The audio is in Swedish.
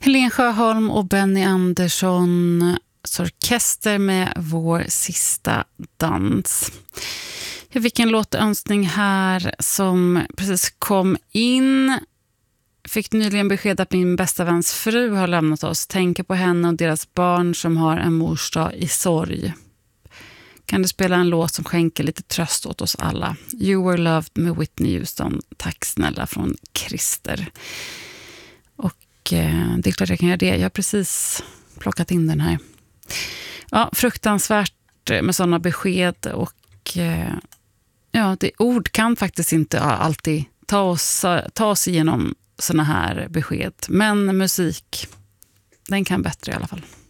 Helen Sjöholm och Benny Andersson, orkester med Vår sista dans. Jag fick en låtönskning här som precis kom in. Fick nyligen besked att min bästa väns fru har lämnat oss. Tänker på henne och deras barn som har en morsdag i sorg. Kan du spela en låt som skänker lite tröst åt oss alla? You Were Loved med Whitney Houston. Tack snälla, från Christer. Och det är klart jag kan göra det. Jag har precis plockat in den här. Ja, fruktansvärt med sådana besked. Och ja, ord kan faktiskt inte alltid ta oss igenom såna här besked. Men musik, den kan bättre i alla fall.